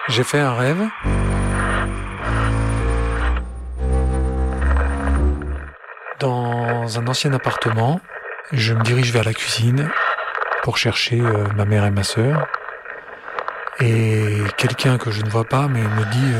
J'ai fait un rêve. Dans un ancien appartement, je me dirige vers la cuisine pour chercher ma mère et ma sœur. Et quelqu'un que je ne vois pas mais me dit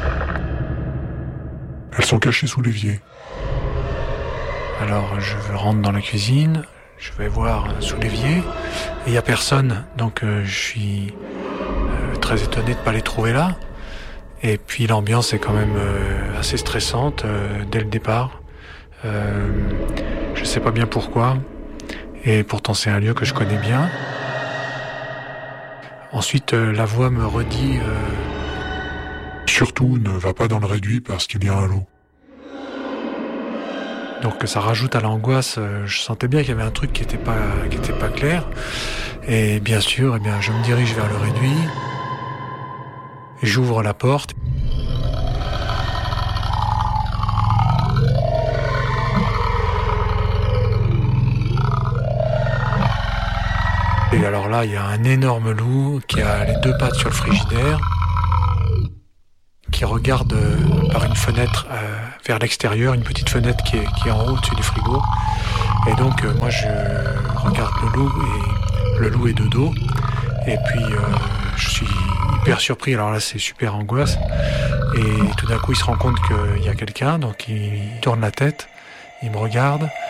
Elles sont cachées sous l'évier. Alors je rentre dans la cuisine, je vais voir sous l'évier, et il n'y a personne, donc je suis très étonné de ne pas les trouver là. Et puis l'ambiance est quand même assez stressante dès le départ. Je ne sais pas bien pourquoi, et pourtant c'est un lieu que je connais bien. Ensuite la voix me redit Surtout, ne va pas dans le réduit parce qu'il y a un loup. Donc ça rajoute à l'angoisse. Je sentais bien qu'il y avait un truc qui était pas clair. Et bien sûr, je me dirige vers le réduit. J'ouvre la porte. Et alors là, il y a un énorme loup qui a les deux pattes sur le frigidaire, qui regarde par une fenêtre vers l'extérieur, une petite fenêtre qui est en haut au-dessus du frigo. Et donc moi je regarde le loup, et le loup est de dos. Et puis je suis hyper surpris, alors là c'est super angoisse. Et tout d'un coup il se rend compte qu'il y a quelqu'un, donc il tourne la tête, il me regarde.